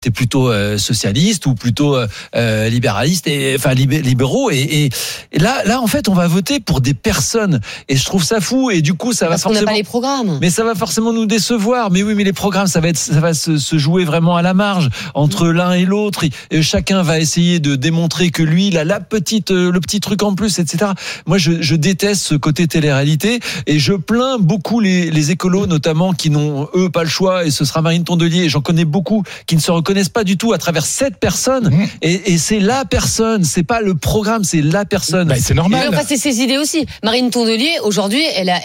t'es plutôt socialiste ou plutôt libéraliste et enfin libéraux et là en fait on va voter pour des personnes et je trouve ça fou et du coup ça va parce qu'on n'a forcément pas les programmes. mais ça va forcément nous décevoir. Mais oui, mais les programmes ça va se jouer vraiment à la marge entre l'un et l'autre et chacun va essayer de démontrer que lui il a le petit truc en plus, etc. Moi je déteste ce côté télé-réalité et je plains beaucoup les écolos notamment qui n'ont eux pas le choix et ce sera Marine Tondelier et j'en connais beaucoup qui ne se reconnaissent pas du tout à travers cette personne et c'est la personne, c'est pas le programme, c'est la personne. Bah, c'est normal. Mais enfin, c'est ses idées aussi. Marine Tondelier, aujourd'hui,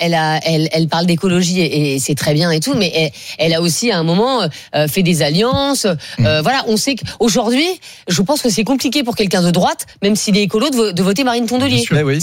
elle parle d'écologie et c'est très bien et tout, mais elle a aussi à un moment fait des alliances. Voilà, on sait qu'aujourd'hui, je pense que c'est compliqué pour quelqu'un de droite, même s'il est écolo, de voter Marine Tondelier. Oui.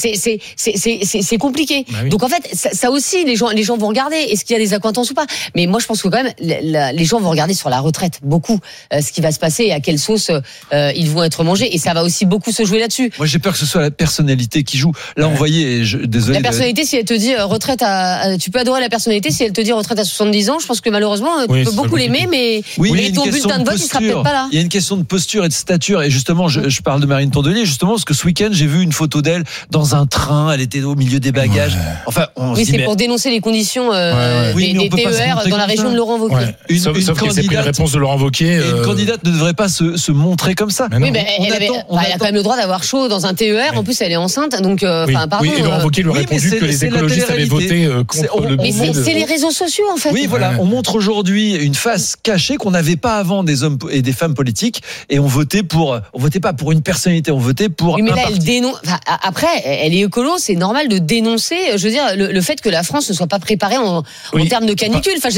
C'est compliqué. Bah oui. Donc en fait, ça aussi, les gens vont regarder. Est-ce qu'il y a des accointances ou pas? Mais moi, je pense que quand même, les gens vont regarder sur la retraite beaucoup. Ce qui va se passer et à quelle sauce ils vont être mangés et ça va aussi beaucoup se jouer là-dessus. Moi j'ai peur que ce soit la personnalité qui joue. Là on voyait, désolé. La personnalité, si elle te dit retraite tu peux adorer la personnalité, si elle te dit retraite à 70 ans, je pense que malheureusement tu peux beaucoup l'aimer, mais ton bulletin de vote il sera peut-être pas là. Il y a une question de posture et de stature et justement je parle de Marine Tondelier justement parce que ce week-end j'ai vu une photo d'elle dans un train, elle était au milieu des bagages. Enfin oui, c'est pour dénoncer les conditions des TER dans la région de Laurent Wauquiez. Sauf que c'est pris la réponse de Laurent Wauquiez. Une candidate ne devrait pas se montrer comme ça. Oui, mais elle a quand même le droit d'avoir chaud dans un TER. En plus, elle est enceinte, donc pardon. Oui, et Laurent Wauquiez lui a répondu que les écologistes avaient voté contre le budget. Mais c'est les réseaux sociaux, en fait. Oui, voilà, on montre aujourd'hui une face cachée qu'on n'avait pas avant des hommes et des femmes politiques, et on votait pas pour une personnalité, on votait pour. Oui, mais un là, parti. elle dénonce. Enfin, après, elle est écolo, c'est normal de dénoncer. Je veux dire, le fait que la France ne soit pas préparée en termes de canicule. Enfin,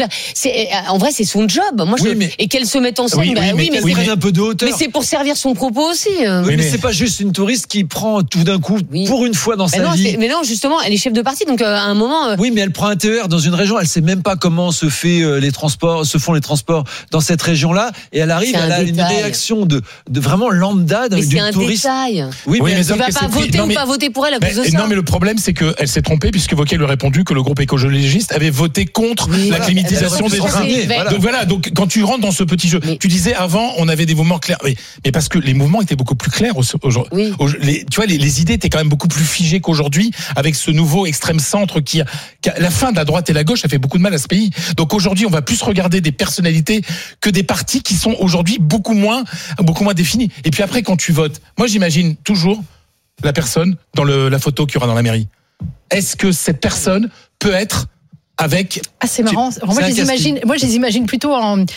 en vrai, c'est son job. Moi, et qu'elle se mette en scène. Mais prenne un peu de hauteur. Mais c'est pour servir son propos aussi. Oui, mais c'est pas juste une touriste qui prend tout d'un coup pour une fois dans sa vie. Mais non, justement, elle est chef de parti, donc à un moment. Oui, mais elle prend un TER dans une région, elle sait même pas comment se font les transports dans cette région-là, et elle arrive, elle a une réaction de vraiment lambda d'une touriste. Mais c'est un détail. Oui, mais elle va pas voter ou pas voter pour elle à cause de ça. Non, mais le problème, c'est qu'elle s'est trompée puisque Wauquiez lui a répondu que le groupe écologiste avait voté contre la climatisation des trains. Donc voilà, donc quand tu rentres dans ce petit jeu, tu disais avant, on avait des mouvements clairs, mais parce que les mouvements étaient beaucoup plus clairs aujourd'hui. Tu vois, les idées étaient quand même beaucoup plus figées qu'aujourd'hui, avec ce nouveau extrême centre qui la fin de la droite et la gauche a fait beaucoup de mal à ce pays. Donc aujourd'hui, on va plus regarder des personnalités que des partis qui sont aujourd'hui beaucoup moins définis. Et puis après, quand tu votes, moi j'imagine toujours la personne dans la photo qu'il y aura dans la mairie. Est-ce que cette personne peut être avec... Ah, c'est marrant. Moi, je les imagine plutôt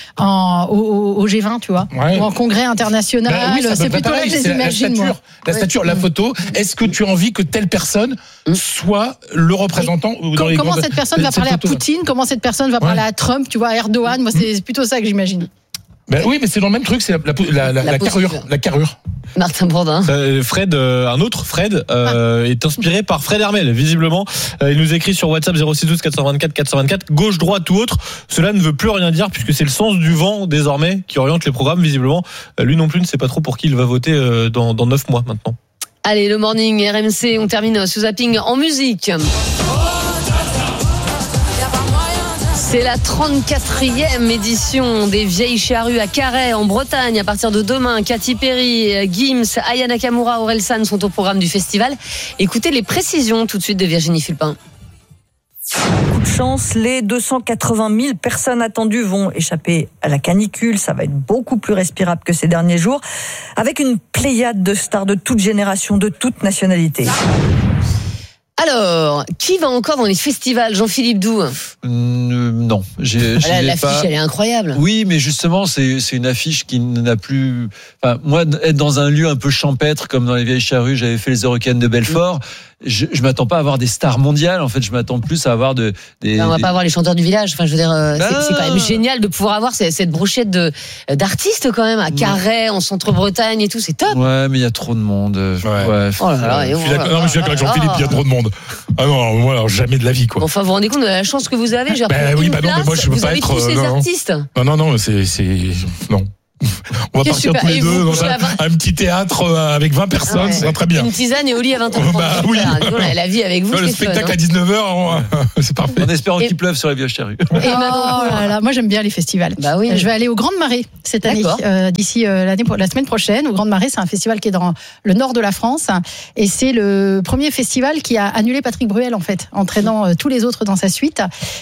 au G20, tu vois, ou en congrès international. C'est plutôt là que je les imagine. La stature, la photo. Est-ce que tu as envie que telle personne soit le représentant comment cette personne va parler à Poutine? Comment cette personne va parler à Trump? Tu vois, à Erdogan? Moi, c'est plutôt ça que j'imagine. Oui, mais c'est dans le même truc, c'est la carrure. La carrure. Martin Bourdin. Fred, un autre Fred, est inspiré par Fred Hermel, visiblement. Il nous écrit sur WhatsApp 0612 424 424, gauche, droite ou autre. Cela ne veut plus rien dire puisque c'est le sens du vent désormais qui oriente les programmes, visiblement. Lui non plus ne sait pas trop pour qui il va voter dans 9 mois maintenant. Allez, le morning RMC, on termine ce zapping en musique. C'est la 34e édition des Vieilles Charrues à Carhaix, en Bretagne. À partir de demain, Katy Perry, Gims, Aya Nakamura, Orelsan sont au programme du festival. Écoutez les précisions tout de suite de Virginie Fulpin. Coup de chance, les 280 000 personnes attendues vont échapper à la canicule. Ça va être beaucoup plus respirable que ces derniers jours, avec une pléiade de stars de toute génération, de toute nationalité. Alors, qui va encore dans les festivals? Jean-Philippe Doux? Non, l'affiche, elle est incroyable. Oui, mais justement, c'est une affiche qui n'a plus. Enfin, moi, être dans un lieu un peu champêtre comme dans les Vieilles Charrues, j'avais fait les Eurocaines de Belfort. Je m'attends pas à avoir des stars mondiales. En fait, je m'attends plus à avoir on va pas avoir les chanteurs du village. Enfin, je veux dire, c'est quand même génial de pouvoir avoir cette brochette d'artistes quand même à Carhaix, en Centre-Bretagne et tout. C'est top. Ouais, mais il y a trop de monde. Ouais. Oh là là. Je suis d'accord avec Jean-Philippe. Il y a trop de monde. Ah non, moi, alors, jamais de la vie, quoi. Enfin, vous vous rendez compte de la chance que vous avez? Oui, non, mais moi, je peux vous pas avez être. tous ces artistes. Non, c'est non. On va partir tous les deux dans un petit théâtre avec 20 personnes, ça va très bien. Une tisane et au lit à 20h30. Bah oui. La vie avec vous, le spectacle à 19h, c'est parfait. En espérant qu'il pleuve sur les Vioches Charrues. Moi j'aime bien les festivals. Bah oui. Je vais aller au Grandes Marées cette année, d'ici la semaine prochaine. Au Grandes Marées, c'est un festival qui est dans le nord de la France et c'est le premier festival qui a annulé Patrick Bruel en fait, entraînant tous les autres dans sa suite.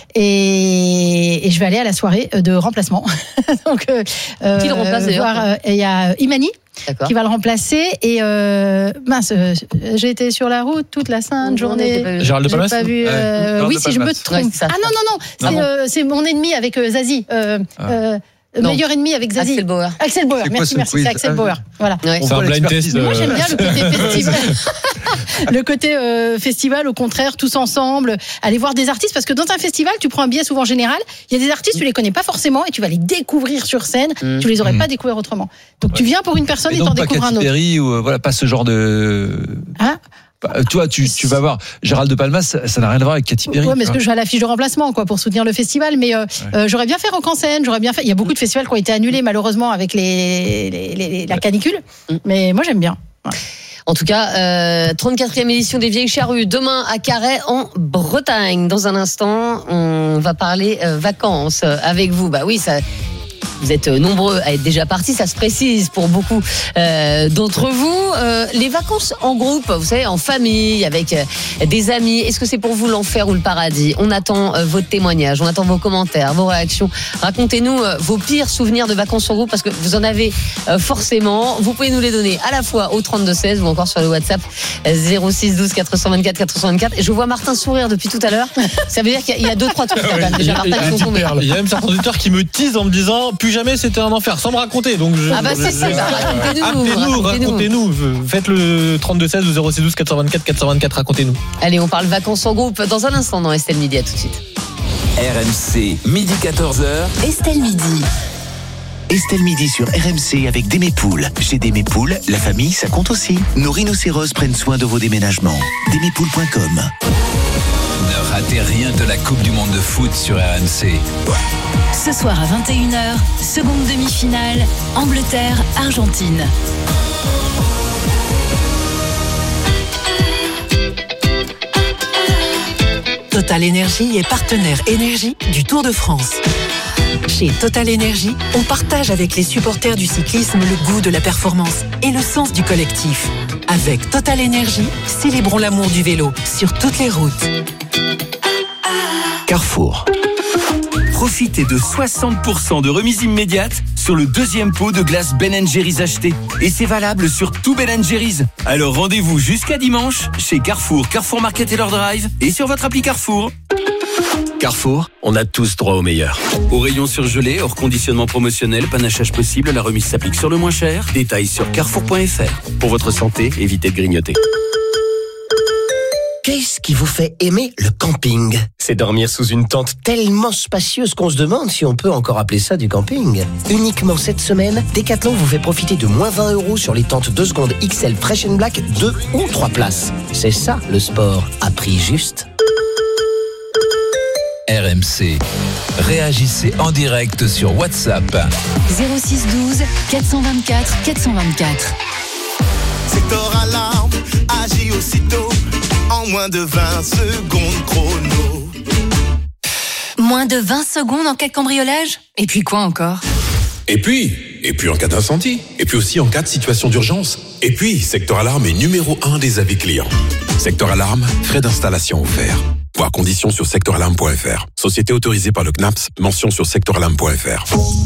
Et je vais aller à la soirée de remplacement. Donc, qui le remplace d'ailleurs? Il y a Imani. D'accord. Qui va le remplacer et j'ai été sur la route toute la sainte journée. Gérald de Palmas. Pas vu. Oui, si je me trompe. Non. C'est mon ennemi avec Zazie. Meilleur ennemi avec Zazie. Axel Bauer. Merci. C'est Axel Bauer. Voilà. Ouais. C'est un blind test. Moi j'aime bien le côté festival. Le côté festival, au contraire, tous ensemble, aller voir des artistes, parce que dans un festival, tu prends un billet souvent général, il y a des artistes, tu les connais pas forcément, et tu vas les découvrir sur scène, tu les aurais pas découverts autrement. Donc tu viens pour une personne et t'en découvres un autre. Perry, ou voilà, pas ce genre de. Hein? Toi, tu vas voir Gérald de Palmas, ça n'a rien à voir avec Katy Perry. Ouais, mais est-ce que je vais à l'affiche de remplacement, quoi, pour soutenir le festival. Mais j'aurais bien fait Rock en scène, il y a beaucoup de festivals qui ont été annulés malheureusement avec la canicule. Mais moi j'aime bien. Ouais. En tout cas, 34e édition des Vieilles Charrues, demain à Carhaix en Bretagne. Dans un instant, on va parler vacances avec vous. Bah oui, ça. Vous êtes nombreux à être déjà partis, ça se précise pour beaucoup d'entre vous. Les vacances en groupe, vous savez, en famille, avec des amis, est-ce que c'est pour vous l'enfer ou le paradis? On attend votre témoignage, on attend vos commentaires, vos réactions. Racontez-nous vos pires souvenirs de vacances en groupe, parce que vous en avez forcément. Vous pouvez nous les donner à la fois au 32-16 ou encore sur le WhatsApp 06 12 424 424. Et je vois Martin sourire depuis tout à l'heure. Ça veut dire qu'il y a 2-3 trucs quand même. Déjà, Martin, il y a même certains auditeurs qui me teasent en me disant plus jamais c'était un enfer, sans me raconter. Donc racontez-nous. Faites le 32-16 ou 06 12 424 424, racontez-nous. Allez, on parle vacances en groupe dans un instant dans Estelle Midi. À tout de suite. RMC, midi 14h. Estelle Midi. Estelle Midi sur RMC avec Démépoules. Chez Démépoules, la famille, ça compte aussi. Nos rhinocéros prennent soin de vos déménagements. Démépoules.com. Ne ratez rien de la Coupe du Monde de foot sur RMC. Ce soir à 21h, seconde demi-finale, Angleterre-Argentine. Total Énergie est partenaire énergie du Tour de France. Chez Total Énergie, on partage avec les supporters du cyclisme le goût de la performance et le sens du collectif. Avec Total Énergie, célébrons l'amour du vélo sur toutes les routes. Carrefour. Profitez de 60% de remise immédiate sur le deuxième pot de glace Ben & Jerry's acheté. Et c'est valable sur tout Ben & Jerry's. Alors rendez-vous jusqu'à dimanche chez Carrefour, Carrefour Market Taylor Drive et sur votre appli Carrefour. Carrefour, on a tous droit au meilleur. Au rayon surgelé, hors conditionnement promotionnel, panachage possible, la remise s'applique sur le moins cher. Détails sur carrefour.fr. Pour votre santé, évitez de grignoter. Qu'est-ce qui vous fait aimer le camping? C'est dormir sous une tente tellement spacieuse qu'on se demande si on peut encore appeler ça du camping. Uniquement cette semaine, Decathlon vous fait profiter de moins 20 € sur les tentes 2 secondes XL Fresh & Black 2 ou 3 places. C'est ça le sport, à prix juste. RMC. Réagissez en direct sur WhatsApp. 06 12 424 424. Secteur Alarme agit aussitôt en moins de 20 secondes chrono. Moins de 20 secondes en cas de cambriolage? Et puis quoi encore? Et puis en cas d'incendie. Et puis aussi en cas de situation d'urgence. Et puis, Secteur Alarme est numéro 1 des avis clients. Secteur Alarme, frais d'installation offerts. Voir conditions sur secteuralarme.fr. Société autorisée par le CNAPS, mention sur secteuralarme.fr.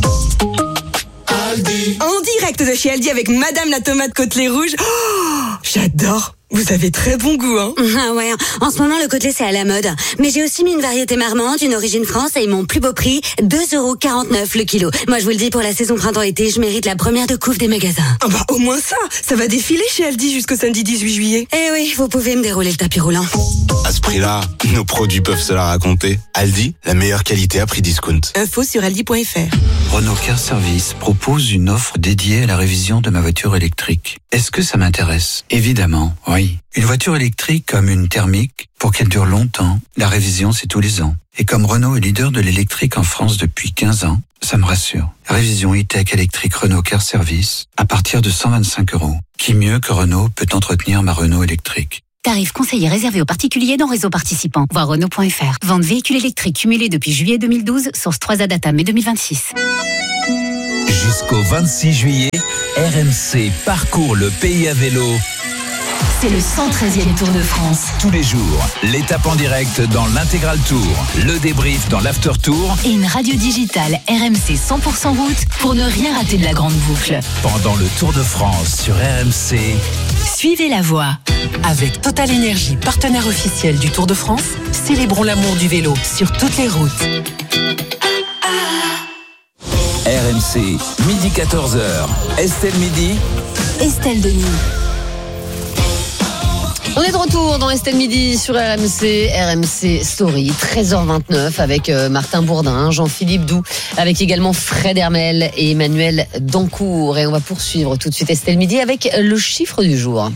Aldi. En direct de chez Aldi avec Madame la tomate côtelée rouge. Oh, j'adore. Vous avez très bon goût, hein? Ah ouais, en ce moment, le côtelé, c'est à la mode. Mais j'ai aussi mis une variété marmande, une origine France et mon plus beau prix, 2,49 € le kilo. Moi, je vous le dis, pour la saison printemps-été, je mérite la première de couve des magasins. Ah bah, au moins ça va défiler chez Aldi jusqu'au samedi 18 juillet. Eh oui, vous pouvez me dérouler le tapis roulant. À ce prix-là, nos produits peuvent se la raconter. Aldi, la meilleure qualité à prix discount. Info sur aldi.fr. Renault Car Service propose une offre dédiée à la révision de ma voiture électrique. Est-ce que ça m'intéresse? Évidemment, rien Oui. Une voiture électrique comme une thermique, pour qu'elle dure longtemps, la révision c'est tous les ans. Et comme Renault est leader de l'électrique en France depuis 15 ans, ça me rassure. Révision e-tech électrique Renault Car Service à partir de 125 €. Qui mieux que Renault peut entretenir ma Renault électrique? Tarif conseillé réservé aux particuliers dans réseau participant. Voir Renault.fr. Vente véhicules électriques cumulés depuis juillet 2012, source 3A Data mai 2026. Jusqu'au 26 juillet, RMC parcourt le pays à vélo. C'est le 113e Tour de France. Tous les jours, l'étape en direct dans l'Intégral Tour, le débrief dans l'After Tour et une radio digitale RMC 100% route pour ne rien rater de la grande boucle. Pendant le Tour de France sur RMC, suivez la voie. Avec Total Énergie, partenaire officiel du Tour de France, célébrons l'amour du vélo sur toutes les routes. RMC, midi 14h. Estelle Midi. Estelle Denis. On est de retour dans Estelle Midi sur RMC Story, 13h29 avec Martin Bourdin, Jean-Philippe Doux, avec également Fred Hermel et Emmanuel Dancourt. Et on va poursuivre tout de suite Estelle Midi avec le chiffre du jour.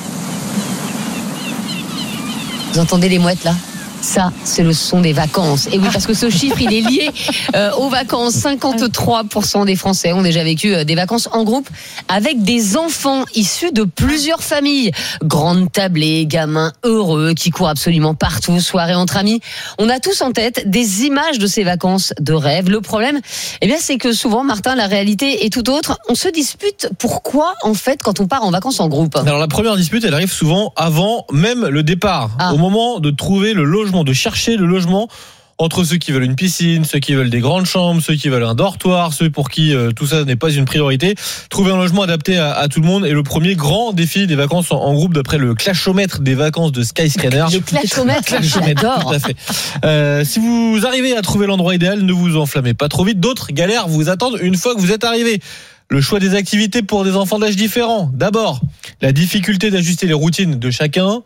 Vous entendez les mouettes là ? Ça, c'est le son des vacances. Et oui, parce que ce chiffre, il est lié aux vacances. 53% des Français ont déjà vécu des vacances en groupe avec des enfants issus de plusieurs familles. Grandes tablées, gamins heureux qui courent absolument partout, soirées entre amis. On a tous en tête des images de ces vacances de rêve. Le problème, eh bien, c'est que souvent, Martin, la réalité est tout autre. On se dispute pourquoi, en fait, quand on part en vacances en groupe. Alors, la première dispute, elle arrive souvent avant même le départ. Au moment de trouver le logement, de chercher le logement entre ceux qui veulent une piscine, ceux qui veulent des grandes chambres, ceux qui veulent un dortoir, ceux pour qui tout ça n'est pas une priorité. Trouver un logement adapté à tout le monde est le premier grand défi des vacances en groupe d'après le clashomètre des vacances de Skyscanner. Le clashomètre, j'adore. Tout à fait. Si vous arrivez à trouver l'endroit idéal, ne vous enflammez pas trop vite. D'autres galères vous attendent une fois que vous êtes arrivé. Le choix des activités pour des enfants d'âge différents. D'abord, la difficulté d'ajuster les routines de chacun,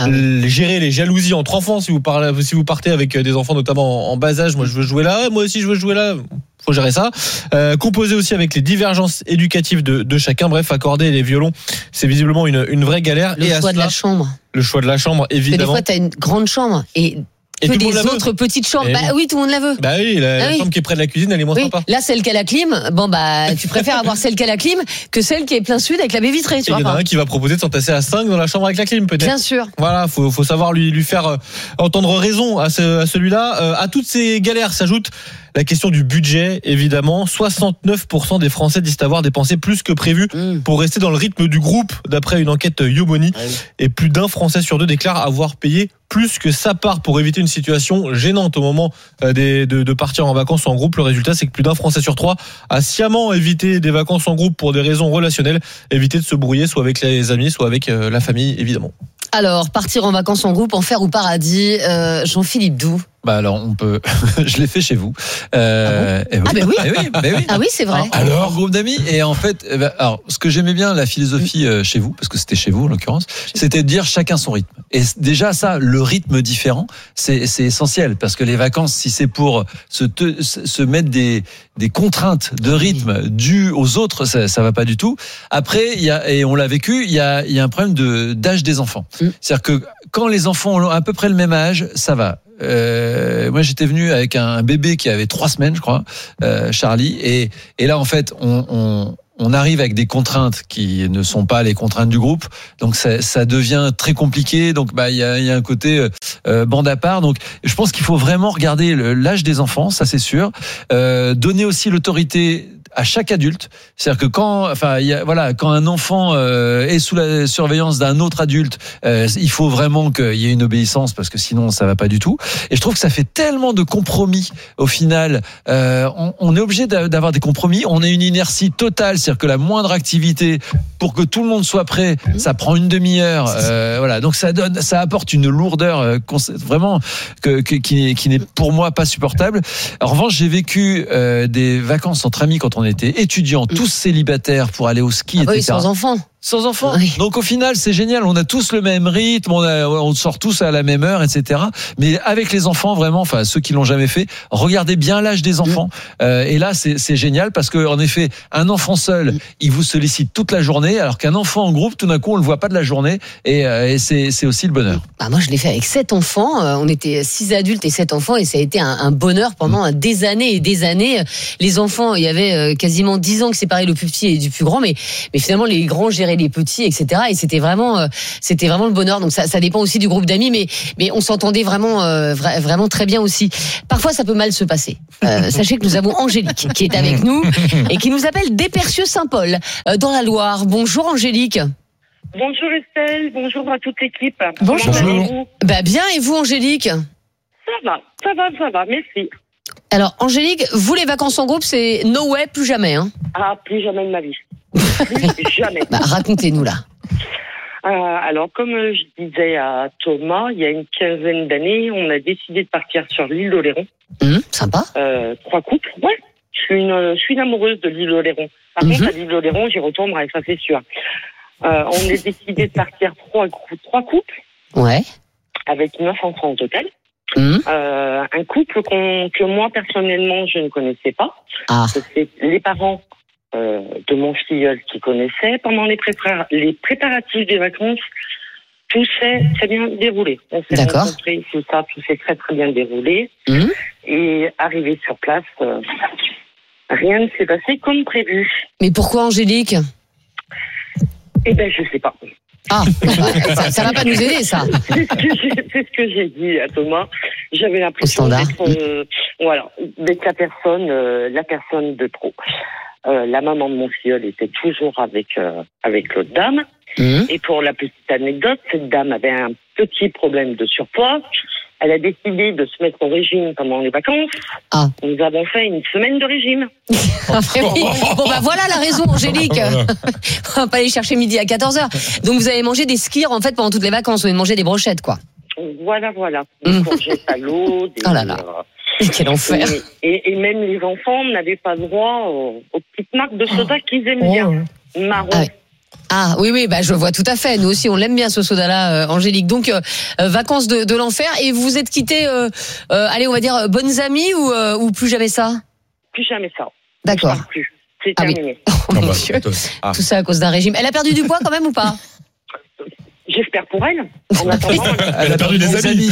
gérer les jalousies entre enfants si vous partez avec des enfants notamment en bas âge. Moi, je veux jouer là, moi aussi je veux jouer là. Faut gérer ça. Composer aussi avec les divergences éducatives de chacun. Bref, accorder les violons, c'est visiblement une vraie galère. Le choix de la chambre. Le choix de la chambre, évidemment. Des fois, t'as une grande chambre et que des autres petites chambres. Bah oui, tout le monde la veut. Bah oui, la chambre qui est près de la cuisine, elle est moins sympa. Là, celle qui a la clim, bon bah, tu préfères avoir celle qui a la clim que celle qui est plein sud avec la baie vitrée, tu vois. Il y en a un qui va proposer de s'entasser à 5 dans la chambre avec la clim, peut-être. Bien sûr. Voilà, faut savoir lui faire entendre raison à celui-là. À toutes ces galères s'ajoute la question du budget, évidemment. 69% des Français disent avoir dépensé plus que prévu pour rester dans le rythme du groupe, d'après une enquête Yomoni. Et plus d'un Français sur deux déclare avoir payé plus que sa part pour éviter une situation gênante au moment de partir en vacances en groupe. Le résultat, c'est que plus d'un Français sur trois a sciemment évité des vacances en groupe pour des raisons relationnelles, éviter de se brouiller soit avec les amis, soit avec la famille, évidemment. Alors, partir en vacances en groupe, enfer ou paradis, Jean-Philippe Doux. Bah alors on peut, je l'ai fait chez vous. Ah ben oui. Ah oui, c'est vrai. Alors groupe d'amis et en fait, alors ce que j'aimais bien la philosophie chez vous, parce que c'était chez vous en l'occurrence, c'était de dire chacun son rythme. Et déjà ça, le rythme différent, c'est essentiel parce que les vacances, si c'est pour se mettre des contraintes de rythme dues aux autres, ça va pas du tout. Après, et on l'a vécu, il y a un problème d'âge des enfants. C'est-à-dire que quand les enfants ont à peu près le même âge, ça va. Moi j'étais venu avec un bébé qui avait 3 semaines je crois, Charlie, et là en fait on arrive avec des contraintes qui ne sont pas les contraintes du groupe, donc ça devient très compliqué. Donc il y a un côté bande à part. Donc je pense qu'il faut vraiment regarder l'âge des enfants, ça c'est sûr. Donner aussi l'autorité à chaque adulte, c'est-à-dire que quand un enfant est sous la surveillance d'un autre adulte, il faut vraiment qu'il y ait une obéissance parce que sinon ça va pas du tout. Et je trouve que ça fait tellement de compromis au final. On est obligé d'avoir des compromis. On a une inertie totale, c'est-à-dire que la moindre activité pour que tout le monde soit prêt, ça prend une demi-heure. Voilà, donc ça apporte une lourdeur vraiment qui n'est pour moi pas supportable. En revanche, j'ai vécu des vacances entre amis quand on était étudiants, tous célibataires pour aller au ski, etc. Oui, sans enfants. Sans enfants. Oui. Donc au final, c'est génial. On a tous le même rythme, on sort tous à la même heure, etc. Mais avec les enfants, vraiment, enfin ceux qui l'ont jamais fait, regardez bien l'âge des enfants. Et là, c'est génial parce que en effet, un enfant seul, il vous sollicite toute la journée, alors qu'un enfant en groupe, tout d'un coup, on le voit pas de la journée. Et c'est aussi le bonheur. Bah moi, je l'ai fait avec 7 enfants. On était 6 adultes et 7 enfants, et ça a été un bonheur pendant des années et des années. Les enfants, il y avait quasiment 10 ans que séparaient le plus petit et du plus grand, mais finalement les grands géraient les petits, etc. Et c'était vraiment le bonheur. Donc ça dépend aussi du groupe d'amis, mais on s'entendait vraiment très bien aussi. Parfois, ça peut mal se passer. Sachez que nous avons Angélique qui est avec nous et qui nous appelle d'Épercieux-Saint-Paul dans la Loire. Bonjour Angélique. Bonjour Estelle, bonjour à toute l'équipe. Bonjour. Comment allez-vous ? Bah bien, et vous Angélique ? Ça va, merci. Alors Angélique, vous les vacances en groupe, c'est no way, plus jamais, hein ? Ah, plus jamais de ma vie. Plus jamais. Bah, racontez-nous là. Alors, comme je disais à Thomas, il y a une quinzaine d'années, on a décidé de partir sur l'île d'Oléron. Sympa. 3 couples, ouais. Je suis une amoureuse de l'île d'Oléron. Par contre, à l'île d'Oléron, j'y retournerai, ça c'est sûr. On a décidé de partir 3 couples. Ouais. Avec 9 enfants au total. Un couple que moi, personnellement, je ne connaissais pas. C'est les parents de mon filleul qui connaissaient. Pendant les préparatifs des vacances, tout s'est très bien déroulé. On s'est rencontrés, tout s'est très très bien déroulé. Et arrivé sur place, rien ne s'est passé comme prévu. Mais pourquoi Angélique ? Eh ben, je sais pas. Ça va pas nous aider, ça. C'est ce que j'ai dit à Thomas. J'avais l'impression d'être la personne de trop. La maman de mon filleul était toujours avec l'autre dame. Et pour la petite anecdote, cette dame avait un petit problème de surpoids. Elle a décidé de se mettre au régime pendant les vacances. Nous avons fait une semaine de régime. Bon, bah voilà la raison, Angélique. On va pas aller chercher midi à 14h. Donc vous avez mangé des skirs en fait pendant toutes les vacances. Vous avez mangé des brochettes, quoi. Voilà. Des courgettes à l'eau. Oh là là. Quel enfer. Et même les enfants n'avaient pas droit aux petites marques de soda qu'ils aiment bien. Marron. Ah oui, bah je vois tout à fait. Nous aussi, on l'aime bien ce soda-là, Angélique. Donc, vacances de l'enfer. Et vous vous êtes quittés, allez, on va dire, bonnes amies ou plus jamais ça ? Plus jamais ça. D'accord. Plus. C'est terminé. Oh mon Dieu. Tout ça à cause d'un régime. Elle a perdu du poids quand même ou pas ? J'espère pour elle. En attendant, elle a perdu des amis.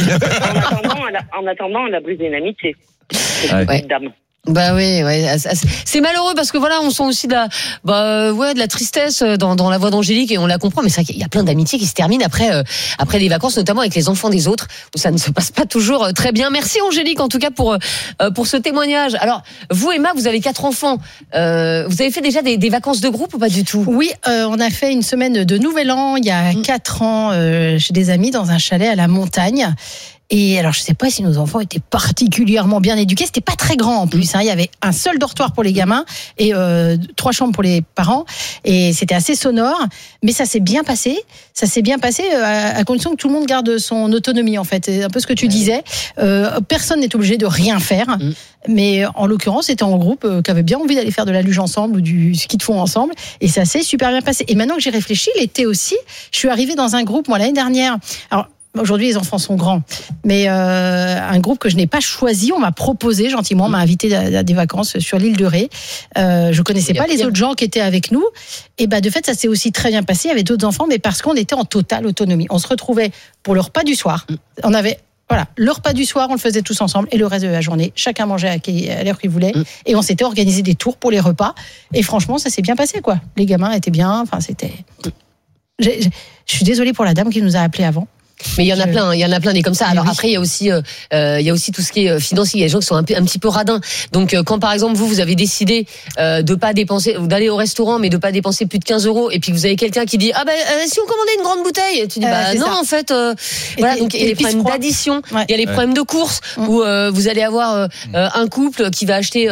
En attendant, elle a brisé une amitié. Cette dame. Bah oui, c'est malheureux parce que voilà, on sent aussi de la tristesse dans la voix d'Angélique et on la comprend. Mais c'est vrai qu'il y a plein d'amitiés qui se terminent après les vacances, notamment avec les enfants des autres, où ça ne se passe pas toujours très bien. Merci Angélique en tout cas pour ce témoignage. Alors vous Emma, vous avez 4 enfants. Vous avez fait déjà des vacances de groupe ou pas du tout ? Oui, on a fait une semaine de Nouvel An il y a 4 ans chez des amis dans un chalet à la montagne. Et alors, je sais pas si nos enfants étaient particulièrement bien éduqués. C'était pas très grand en plus. Il y avait un seul dortoir pour les gamins et 3 chambres pour les parents. Et c'était assez sonore, mais ça s'est bien passé. Ça s'est bien passé à condition que tout le monde garde son autonomie. En fait, c'est un peu ce que tu disais. Personne n'est obligé de rien faire. Mais en l'occurrence, c'était en groupe qui avait bien envie d'aller faire de la luge ensemble ou du ski de fond ensemble. Et ça s'est super bien passé. Et maintenant que j'y réfléchis, l'été aussi, je suis arrivée dans un groupe, moi, l'année dernière. Alors, aujourd'hui, les enfants sont grands, mais un groupe que je n'ai pas choisi, on m'a proposé gentiment, on m'a invité à des vacances sur l'île de Ré. Je connaissais pas les autres gens qui étaient avec nous, et de fait, ça s'est aussi très bien passé avec d'autres enfants, mais parce qu'on était en totale autonomie. On se retrouvait pour le repas du soir. On avait le repas du soir, on le faisait tous ensemble, et le reste de la journée, chacun mangeait à l'heure qu'il voulait, et on s'était organisé des tours pour les repas. Et franchement, ça s'est bien passé, quoi. Les gamins étaient bien. Enfin, c'était. Je suis désolée pour la dame qui nous a appelés avant. Mais il y en a plein des comme ça. Alors après, il y a aussi tout ce qui est financier. Il y a des gens qui sont un petit peu radins. Donc quand par exemple vous avez décidé de pas dépenser, d'aller au restaurant, mais de pas dépenser plus de 15 €, et puis que vous avez quelqu'un qui dit si on commandait une grande bouteille, tu dis non ça. En fait voilà. Donc il y a les problèmes d'addition, il y a les problèmes de courses où vous allez avoir un couple qui va acheter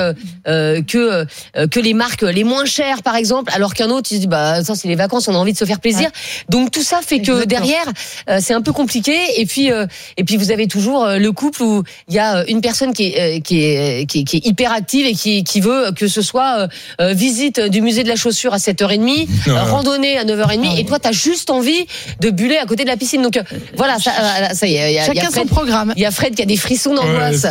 que les marques les moins chères par exemple, alors qu'un autre il se dit ça c'est les vacances, on a envie de se faire plaisir. Donc tout ça fait que derrière c'est un peu peu compliqué. Et puis vous avez toujours le couple où il y a une personne qui est hyper active et qui veut que ce soit visite du musée de la chaussure à 7h30, randonnée à 9h30, et toi t'as juste envie de buller à côté de la piscine. Donc voilà, ça y est. Chacun son programme. Il y a Fred qui a des frissons d'angoisse.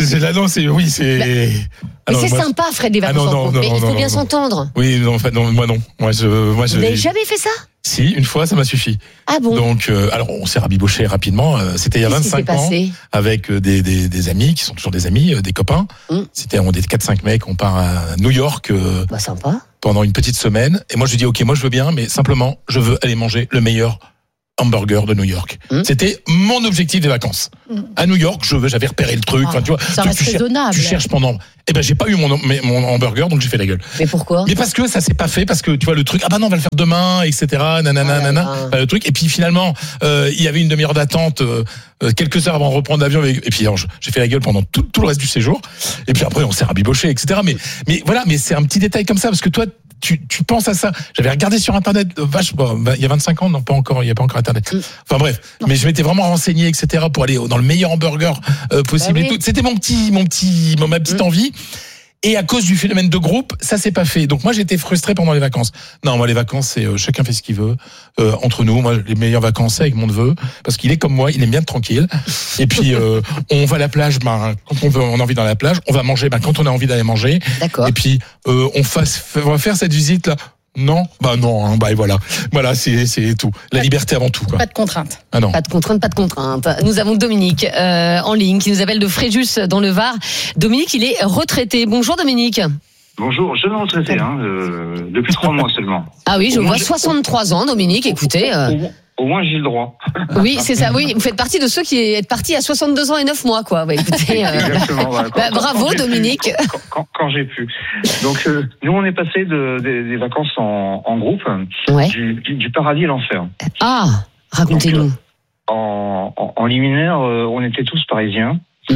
Mais c'est sympa, Fred, des vacances en groupe. Mais il faut bien s'entendre. Oui, non, en fait, non, moi non. Vous n'avez jamais fait ça? Si, une fois, ça m'a suffi. Ah bon? Donc, alors, on s'est rabiboché rapidement. C'était il y a 25 ans, avec des amis, qui sont toujours des amis, des copains. C'était, on était 4-5 mecs, on part à New York. Sympa. Pendant une petite semaine. Et moi, je dis, ok, moi, je veux bien, mais simplement, je veux aller manger le meilleur hamburger de New York. C'était mon objectif des vacances. À New York, j'avais repéré le truc. Tu vois, ça reste raisonnable. Tu cherches pendant. Eh ben, j'ai pas eu mon hamburger, donc j'ai fait la gueule. Mais pourquoi? Mais parce que ça s'est pas fait, parce que tu vois le truc. Ah bah non, on va le faire demain, etc. Le truc. Et puis finalement, il y avait une demi-heure d'attente, quelques heures avant de reprendre l'avion. Et puis alors, j'ai fait la gueule pendant tout le reste du séjour. Et puis après, on s'est rabiboché, etc. Mais voilà, mais c'est un petit détail comme ça, parce que toi, tu penses à ça. J'avais regardé sur Internet, il y a 25 ans, non, pas encore, il n'y a pas encore Internet. Enfin bref, mais je m'étais vraiment renseigné, etc. pour aller dans le meilleur hamburger possible et tout. C'était ma petite envie. Et à cause du phénomène de groupe, ça s'est pas fait. Donc moi, j'étais frustré pendant les vacances. Non, moi, les vacances, c'est chacun fait ce qu'il veut. Entre nous, moi, les meilleures vacances, c'est avec mon neveu, parce qu'il est comme moi, il aime bien être tranquille. Et puis, on va à la plage, quand on a envie d'aller à la plage. On va manger, quand on a envie d'aller manger. D'accord. Et puis, on va faire cette visite là. Non, voilà, c'est tout. La liberté avant tout, quoi. Pas de contrainte. Ah non. Pas de contrainte. Nous avons Dominique en ligne qui nous appelle de Fréjus dans le Var. Dominique, il est retraité. Bonjour Dominique. Bonjour, je suis retraité depuis 3 mois seulement. Ah oui, je vois 63 ans, Dominique. Écoutez. Au moins, j'ai le droit. Oui, c'est ça. Oui, vous faites partie de ceux qui est partis à 62 ans et 9 mois, quoi. Écoutez, exactement. Bravo, Dominique. Quand j'ai pu. Donc, nous, on est passé des vacances en groupe, du paradis à l'enfer. Ah, racontez-nous. Donc, en liminaire, on était tous parisiens.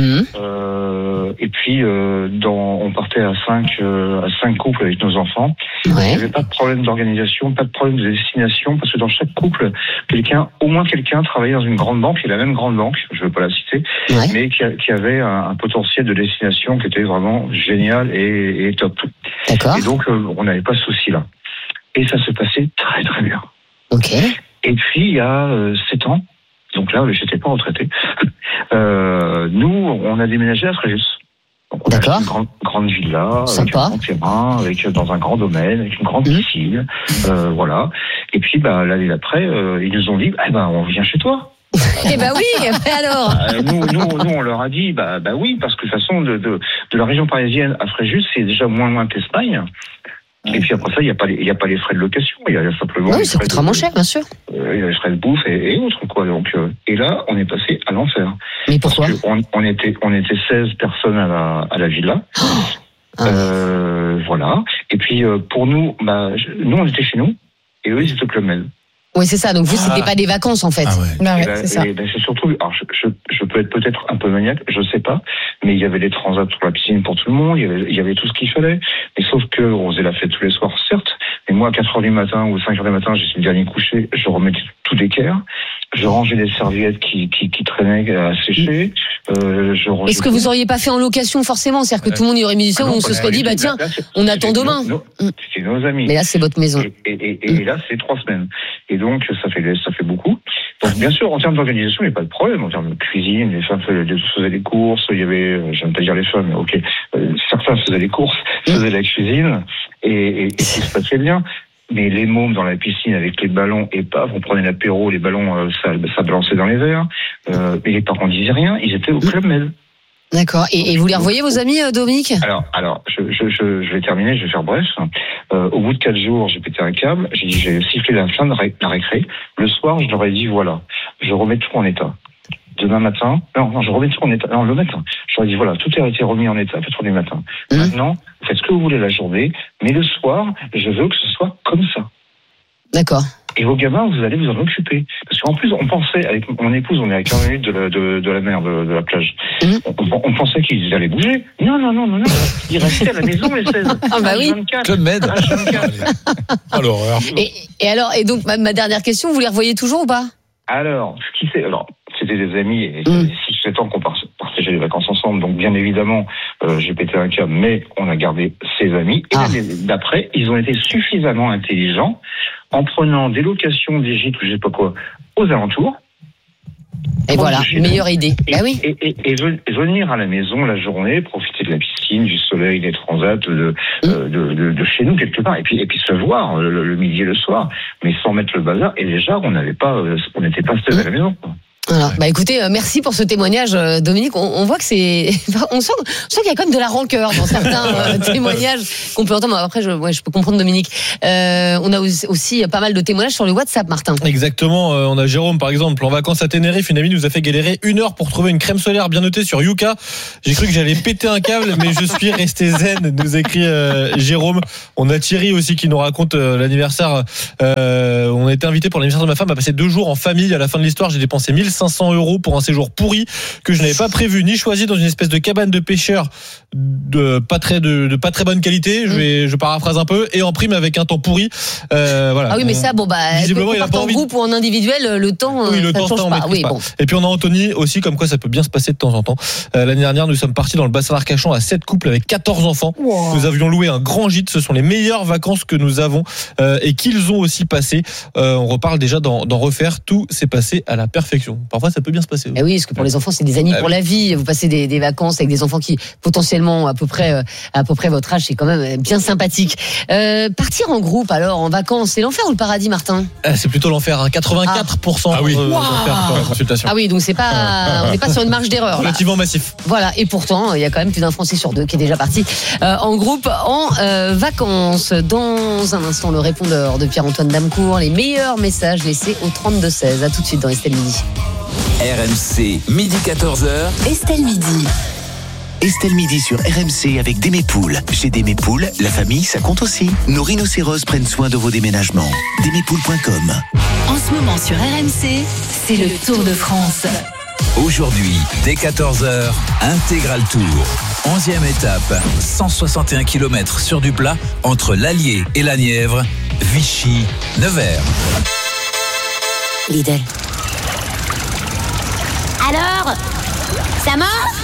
Et puis on partait à 5 couples avec nos enfants. Il n'y avait pas de problème d'organisation, pas de problème de destination, parce que dans chaque couple, au moins quelqu'un travaillait dans une grande banque, et la même grande banque, je ne veux pas la citer, mais qui avait un potentiel de destination qui était vraiment génial et top. D'accord. Et donc on n'avait pas ce souci là. Et ça se passait très très bien. Ok. Et puis il y a 7 ans, donc là j'étais pas retraité. Nous, on a déménagé à Fréjus. Donc, on a une grande villa, avec un grand terrain, dans un grand domaine, avec une grande piscine, voilà. Et puis, l'année d'après, ils nous ont dit, on vient chez toi. Eh ben oui, alors. Nous, on leur a dit, oui, parce que de toute façon, de la région parisienne à Fréjus, c'est déjà moins loin que l'Espagne. Et puis après ça, il n'y a pas les frais de location, il y a simplement. Oui, ça coûtera moins cher, bien sûr. Il y a les frais de bouffe et autres, quoi. Donc, et là, on est passé à l'enfer. Mais pourquoi? Parce on était 16 personnes à la villa. Voilà. Et puis, pour nous, nous, on était chez nous, et eux, ils étaient au Club Med. Oui, c'est ça. Donc vous, c'était pas des vacances en fait. C'est ça. C'est surtout. Alors, je peux être peut-être un peu maniaque, je sais pas, mais il y avait les transats pour la piscine pour tout le monde. Il y avait tout ce qu'il fallait. Mais sauf que on faisait la fête tous les soirs, certes. Mais moi, à 4h du matin ou 5h du matin, j'étais le dernier couché. Je remettais tout d'équerre. Je rangeais des serviettes qui traînaient à sécher. Est-ce que vous auriez pas fait en location forcément? C'est-à-dire que tout le monde y aurait mis du ça, on se serait dit, tiens, on attend demain. C'était nos amis. Mais là, c'est votre maison. Et là, c'est 3 semaines. Et donc, ça fait beaucoup. Donc, bien sûr, en termes d'organisation, il n'y a pas de problème. En termes de cuisine, les femmes faisaient les courses. Il y avait, j'aime pas dire les femmes, mais ok. Certains faisaient les courses, faisaient la cuisine, et tout se passait bien. Mais les mômes dans la piscine avec les ballons, et paf, on prenait l'apéro, les ballons, ça balançait dans les verres. Mais les parents disaient rien, ils étaient au Club Med. D'accord. Et vous les revoyez, vos amis, Dominique? Alors, je vais terminer, je vais faire bref. Au bout de 4 jours, j'ai pété un câble, j'ai sifflé la fin de la récré. Le soir, je leur ai dit, voilà, je remets tout en état. Demain matin, je remets tout en état. Non, le matin. Je leur ai dit, voilà, tout a été remis en état, faites-le du matin. Maintenant, faites ce que vous voulez la journée, mais le soir, je veux que ce soit comme ça. D'accord. Et vos gamins, vous allez vous en occuper. Parce qu'en plus, on pensait, avec mon épouse, on est à 15 minutes de la mer, de la plage. On pensait qu'ils allaient bouger. Non. Ils restaient à la maison, les 16. Ah bah oui. Club Med. Oh l'horreur. Et donc, ma dernière question, vous les revoyez toujours ou pas? Alors, c'était des amis et ça faisait 6-7 ans qu'on partageait les vacances ensemble. Donc bien évidemment, j'ai pété un câble, mais on a gardé ses amis. Et l'année d'après, ils ont été suffisamment intelligents en prenant des locations, des gîtes ou je sais pas quoi aux alentours. Et voilà, meilleure idée. Et venir à la maison la journée, profiter de la piscine, du soleil, des transats, de chez nous quelque part, et puis se voir le midi et le soir, mais sans mettre le bazar. Et déjà, on n'était pas seuls à la maison, quoi. Voilà. Bah écoutez, merci pour ce témoignage, Dominique. On voit que on sent qu'il y a quand même de la rancœur dans certains témoignages qu'on peut entendre. Après, je peux comprendre Dominique. On a aussi pas mal de témoignages sur le WhatsApp, Martin. Exactement. On a Jérôme, par exemple, en vacances à Tenerife. Une amie nous a fait galérer 1 heure pour trouver une crème solaire bien notée sur Yuka. J'ai cru que j'allais péter un câble, mais je suis resté zen, nous écrit Jérôme. On a Thierry aussi qui nous raconte l'anniversaire. On a été invité pour l'anniversaire de ma femme à passer 2 jours en famille. À la fin de l'histoire, j'ai dépensé 1500 € pour un séjour pourri que je n'avais pas prévu ni choisi, dans une espèce de cabane de pêcheurs de pas très bonne qualité. Je paraphrase un peu, et en prime avec un temps pourri. Voilà. Ah oui, mais ça, visiblement, il a pas en envie. groupe ou en individuel, le temps. Oui, le temps, change pas. Oui, bon. Et puis on a Anthony aussi, comme quoi ça peut bien se passer de temps en temps. L'année dernière, nous sommes partis dans le bassin d'Arcachon à 7 couples avec 14 enfants. Wow. Nous avions loué un grand gîte. Ce sont les meilleures vacances que nous avons et qu'ils ont aussi passé. On reparle déjà d'en refaire. Tout s'est passé à la perfection. Parfois, ça peut bien se passer. Oui, parce que pour les enfants, c'est des amis pour la vie. Vous passez des vacances avec des enfants qui potentiellement à peu près votre âge, c'est quand même bien sympathique. Partir en groupe alors en vacances, c'est l'enfer ou le paradis, Martin? C'est plutôt l'enfer. 84%. Ah oui. L'enfer, consultation. Ah oui, donc on n'est pas sur une marge d'erreur. Relativement massif. Voilà, et pourtant, il y a quand même plus d'un Français sur 2 qui est déjà parti en groupe en vacances. Dans un instant, le répondeur de Pierre-Antoine Damecourt, les meilleurs messages laissés au 32-16. À tout de suite dans Estelle Midi. RMC, midi 14h. Estelle Midi. Estelle Midi sur RMC avec Démépoules. Chez Démépoules, la famille, ça compte aussi. Nos rhinocéros prennent soin de vos déménagements. Démépoules.com. En ce moment sur RMC, c'est le Tour de France. Aujourd'hui, dès 14h, Intégral Tour. 11e étape, 161 km sur du plat entre l'Allier et la Nièvre, Vichy, Nevers. Lidl. Alors, ça marche?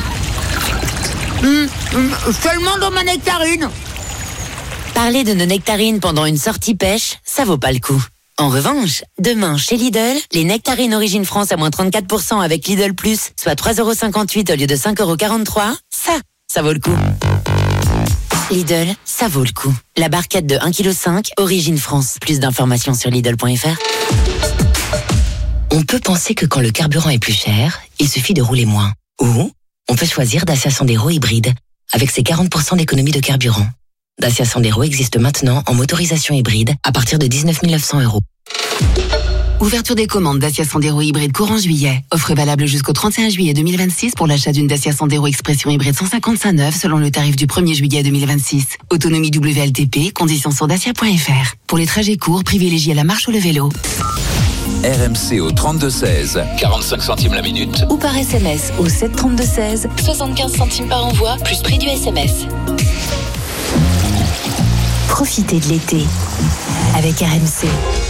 Seulement dans ma nectarine. Parler de nos nectarines pendant une sortie pêche, ça vaut pas le coup. En revanche, demain chez Lidl, les nectarines Origine France à moins 34% avec Lidl Plus, soit 3,58 € au lieu de 5,43 €, ça vaut le coup. Lidl, ça vaut le coup. La barquette de 1,5 kg, Origine France. Plus d'informations sur Lidl.fr. On peut penser que quand le carburant est plus cher, il suffit de rouler moins. Ou on peut choisir Dacia Sandero hybride, avec ses 40% d'économie de carburant. Dacia Sandero existe maintenant en motorisation hybride à partir de 19 900 €. Ouverture des commandes Dacia Sandero hybride courant juillet. Offre valable jusqu'au 31 juillet 2026 pour l'achat d'une Dacia Sandero Expression hybride 155 neuve selon le tarif du 1er juillet 2026. Autonomie WLTP, conditions sur dacia.fr. Pour les trajets courts, privilégiez la marche ou le vélo. RMC au 32-16, 45 centimes la minute. Ou par SMS au 732-16, 75 centimes par envoi, plus prix du SMS. Profitez de l'été avec RMC.